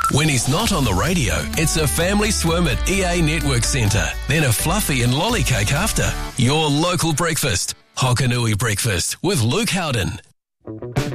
When he's not on the radio, it's a family swim at EA Network Centre, then a fluffy and lolly cake after. Your local breakfast. Hokanui Breakfast with Luke Howden.